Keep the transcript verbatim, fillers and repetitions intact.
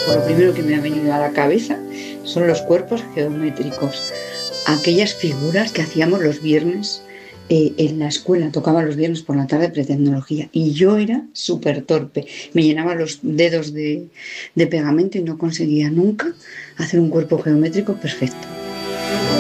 Por lo primero que me ha venido a la cabeza son los cuerpos geométricos, aquellas figuras que hacíamos los viernes eh, en la escuela, tocaba los viernes por la tarde pretecnología y yo era súper torpe, me llenaba los dedos de, de pegamento y no conseguía nunca hacer un cuerpo geométrico perfecto.